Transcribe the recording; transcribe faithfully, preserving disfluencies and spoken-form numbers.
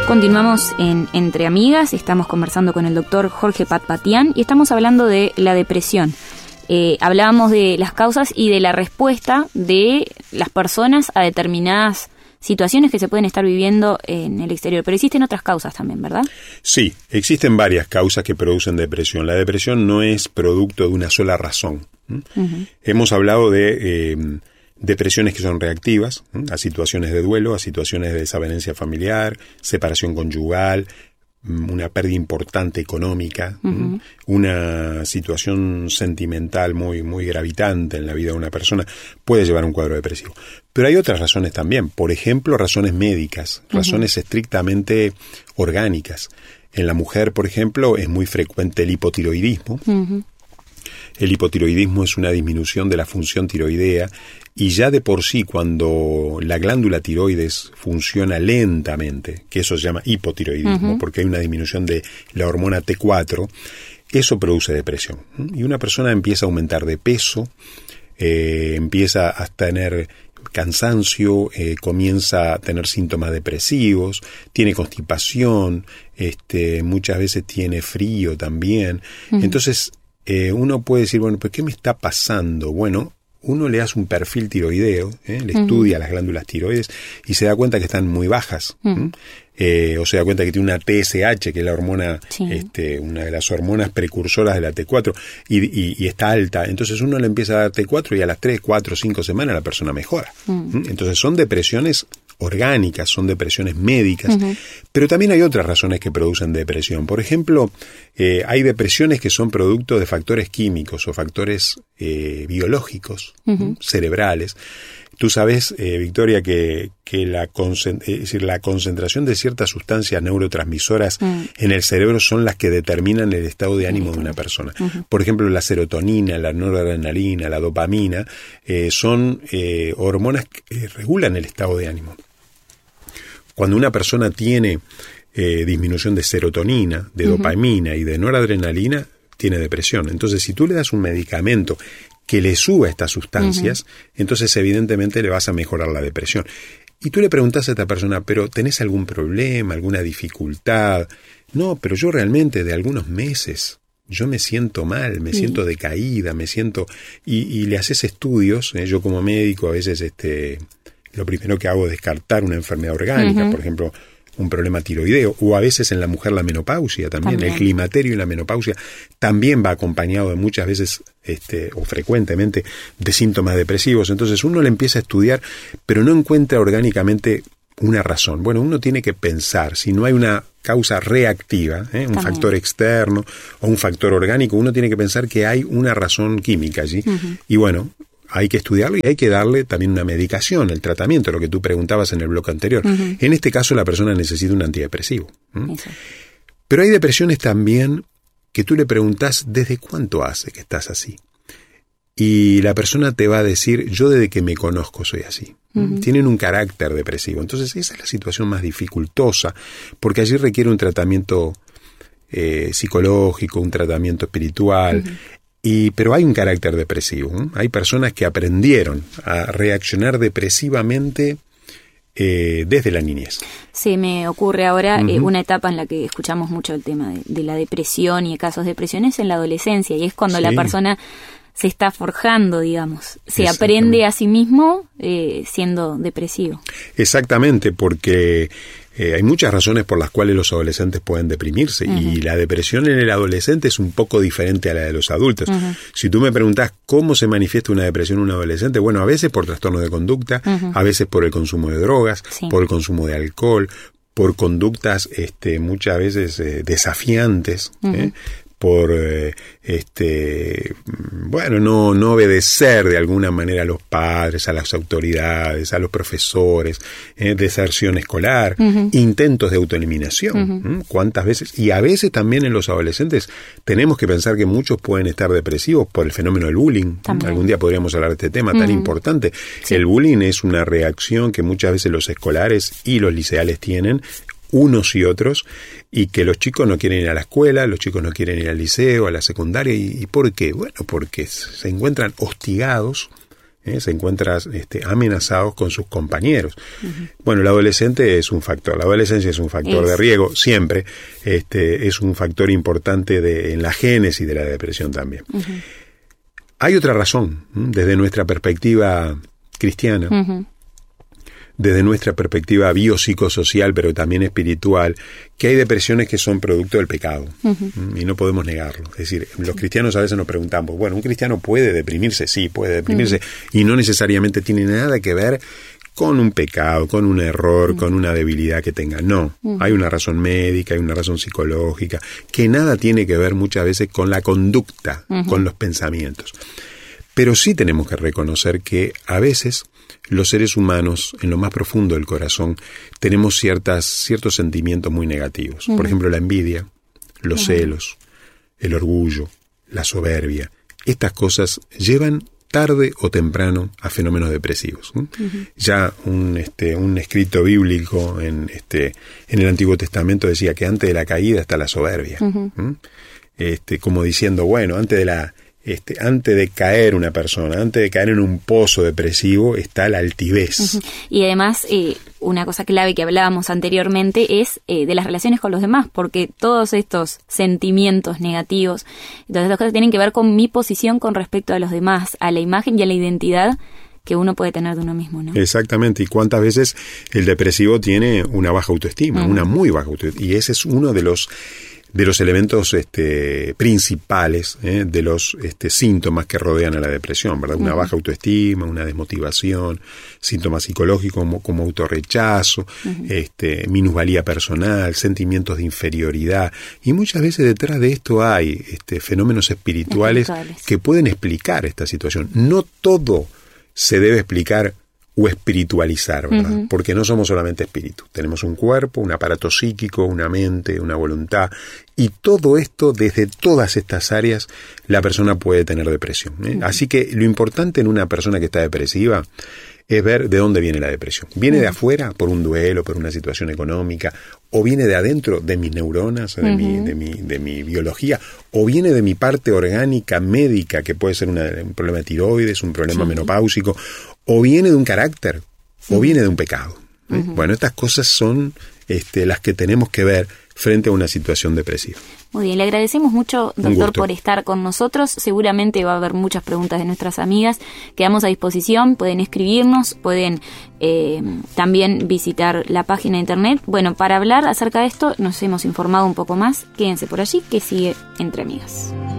Continuamos en Entre Amigas, estamos conversando con el doctor Jorge Patpatian y estamos hablando de la depresión. Eh, hablábamos de las causas y de la respuesta de las personas a determinadas situaciones que se pueden estar viviendo en el exterior, pero existen otras causas también, ¿verdad? Sí, existen varias causas que producen depresión. La depresión no es producto de una sola razón. ¿Mm? Uh-huh. Hemos hablado de eh, depresiones que son reactivas, ¿eh? a situaciones de duelo, a situaciones de desavenencia familiar, separación conyugal, una pérdida importante económica, uh-huh. una situación sentimental muy, muy gravitante en la vida de una persona, puede llevar a un cuadro depresivo. Pero hay otras razones también, por ejemplo, razones médicas, uh-huh. razones estrictamente orgánicas. En la mujer, por ejemplo, es muy frecuente el hipotiroidismo. Uh-huh. El hipotiroidismo es una disminución de la función tiroidea y ya de por sí cuando la glándula tiroides funciona lentamente, que eso se llama hipotiroidismo, uh-huh. porque hay una disminución de la hormona T cuatro, eso produce depresión. Y una persona empieza a aumentar de peso, eh, empieza a tener cansancio, eh, comienza a tener síntomas depresivos, tiene constipación, este, muchas veces tiene frío también. Uh-huh. Entonces, Eh, uno puede decir, bueno, ¿pero qué me está pasando? Bueno, uno le hace un perfil tiroideo, ¿eh? le uh-huh. estudia las glándulas tiroides y se da cuenta que están muy bajas. Uh-huh. ¿eh? O se da cuenta que tiene una T S H, que es la hormona, sí. este, una de las hormonas precursoras de la T cuatro, y, y, y está alta. Entonces uno le empieza a dar T cuatro y a las tres, cuatro, cinco semanas la persona mejora. Uh-huh. Entonces son depresiones orgánicas, son depresiones médicas, uh-huh. pero también hay otras razones que producen depresión. Por ejemplo, eh, hay depresiones que son producto de factores químicos o factores eh, biológicos, uh-huh. cerebrales. Tú sabes, eh, Victoria, que, que la, concent- es decir, la concentración de ciertas sustancias neurotransmisoras uh-huh. en el cerebro son las que determinan el estado de ánimo uh-huh. de una persona. Uh-huh. Por ejemplo, la serotonina, la noradrenalina, la dopamina, eh, son eh, hormonas que eh, regulan el estado de ánimo. Cuando una persona tiene eh, disminución de serotonina, de uh-huh. dopamina y de noradrenalina, tiene depresión. Entonces, si tú le das un medicamento que le suba estas sustancias, uh-huh. entonces evidentemente le vas a mejorar la depresión. Y tú le preguntas a esta persona, ¿pero tenés algún problema, alguna dificultad? No, pero yo realmente de algunos meses yo me siento mal, me sí. siento decaída, me siento... Y, y le haces estudios, ¿eh? Yo como médico a veces este, lo primero que hago es descartar una enfermedad orgánica, uh-huh. por ejemplo, un problema tiroideo, o a veces en la mujer la menopausia también, también. El climaterio y la menopausia también va acompañado de muchas veces, este, o frecuentemente, de síntomas depresivos. Entonces uno le empieza a estudiar, pero no encuentra orgánicamente una razón. Bueno, uno tiene que pensar, si no hay una causa reactiva, ¿eh? un también. Factor externo o un factor orgánico, uno tiene que pensar que hay una razón química allí. Uh-huh. Y bueno, hay que estudiarlo y hay que darle también una medicación, el tratamiento, lo que tú preguntabas en el bloque anterior. Uh-huh. En este caso la persona necesita un antidepresivo. ¿Mm? Pero hay depresiones también que tú le preguntas ¿desde cuánto hace que estás así? Y la persona te va a decir, yo desde que me conozco soy así. Uh-huh. Tienen un carácter depresivo. Entonces esa es la situación más dificultosa, porque allí requiere un tratamiento eh, psicológico, un tratamiento espiritual. Uh-huh. Y, pero hay un carácter depresivo. ¿eh? Hay personas que aprendieron a reaccionar depresivamente eh, desde la niñez. Se me ocurre ahora uh-huh. eh, una etapa en la que escuchamos mucho el tema de, de la depresión y casos de depresión es en la adolescencia, y es cuando sí. la persona se está forjando, digamos, se aprende a sí mismo eh, siendo depresivo. Exactamente, porque Eh, hay muchas razones por las cuales los adolescentes pueden deprimirse, uh-huh. y la depresión en el adolescente es un poco diferente a la de los adultos. Uh-huh. Si tú me preguntás cómo se manifiesta una depresión en un adolescente, bueno, a veces por trastorno de conducta, uh-huh. a veces por el consumo de drogas, sí. por el consumo de alcohol, por conductas este, muchas veces eh, desafiantes, uh-huh. ¿eh? por eh, este bueno no no obedecer de alguna manera a los padres, a las autoridades, a los profesores, eh, deserción escolar, uh-huh. intentos de autoeliminación. Uh-huh. ¿eh? ¿Cuántas veces? Y a veces también en los adolescentes tenemos que pensar que muchos pueden estar depresivos por el fenómeno del bullying. También. Algún día podríamos hablar de este tema uh-huh. tan importante. Sí. El bullying es una reacción que muchas veces los escolares y los liceales tienen, unos y otros, y que los chicos no quieren ir a la escuela, los chicos no quieren ir al liceo, a la secundaria. ¿Y, y por qué? Bueno, porque se encuentran hostigados ¿eh? Se encuentra este, amenazados con sus compañeros. Uh-huh. Bueno, el adolescente es un factor, la adolescencia es un factor es. de riesgo, siempre, este, es un factor importante de, en la génesis de la depresión también. Uh-huh. Hay otra razón, ¿eh? Desde nuestra perspectiva cristiana, uh-huh. desde nuestra perspectiva biopsicosocial, pero también espiritual, que hay depresiones que son producto del pecado, uh-huh. y no podemos negarlo. Es decir, los cristianos a veces nos preguntamos, bueno, ¿un cristiano puede deprimirse? Sí, puede deprimirse, uh-huh. y no necesariamente tiene nada que ver con un pecado, con un error, uh-huh. con una debilidad que tenga. No, uh-huh. hay una razón médica, hay una razón psicológica, que nada tiene que ver muchas veces con la conducta, uh-huh. con los pensamientos. Pero sí tenemos que reconocer que a veces los seres humanos, en lo más profundo del corazón, tenemos ciertas, ciertos sentimientos muy negativos. Uh-huh. Por ejemplo, la envidia, los uh-huh. celos, el orgullo, la soberbia. Estas cosas llevan tarde o temprano a fenómenos depresivos. ¿eh? Uh-huh. Ya un, este, un escrito bíblico en, este, en el Antiguo Testamento decía que antes de la caída está la soberbia. Uh-huh. ¿eh? Este, como diciendo, bueno, antes de la... Este, antes de caer una persona, antes de caer en un pozo depresivo, está la altivez. Uh-huh. Y además, eh, una cosa clave que hablábamos anteriormente es eh, de las relaciones con los demás, porque todos estos sentimientos negativos, todas estas cosas tienen que ver con mi posición con respecto a los demás, a la imagen y a la identidad que uno puede tener de uno mismo, ¿no? Exactamente, y cuántas veces el depresivo tiene una baja autoestima, uh-huh. una muy baja autoestima, y ese es uno de los de los elementos este, principales, ¿eh? de los este, síntomas que rodean a la depresión, ¿verdad? Una uh-huh. baja autoestima, una desmotivación, síntomas psicológicos como, como autorrechazo, uh-huh. este, minusvalía personal, sentimientos de inferioridad, y muchas veces detrás de esto hay este, fenómenos espirituales, espirituales que pueden explicar esta situación. No todo se debe explicar o espiritualizar, ¿verdad? Uh-huh. Porque no somos solamente espíritu. Tenemos un cuerpo, un aparato psíquico, una mente, una voluntad. Y todo esto, desde todas estas áreas, la persona puede tener depresión, ¿eh? Uh-huh. Así que lo importante en una persona que está depresiva es ver de dónde viene la depresión. ¿Viene uh-huh. de afuera por un duelo, por una situación económica? ¿O viene de adentro de mis neuronas, de, uh-huh. mi, de, mi, de mi biología? ¿O viene de mi parte orgánica, médica, que puede ser una, un problema de tiroides, un problema uh-huh. menopáusico? ¿O viene de un carácter? ¿O uh-huh. viene de un pecado? ¿eh? Uh-huh. Bueno, estas cosas son este, las que tenemos que ver frente a una situación depresiva. Muy bien, le agradecemos mucho, doctor, por estar con nosotros. Seguramente va a haber muchas preguntas de nuestras amigas. Quedamos a disposición, pueden escribirnos, pueden eh, también visitar la página de internet. Bueno, para hablar acerca de esto nos hemos informado un poco más. Quédense por allí, que sigue Entre Amigas.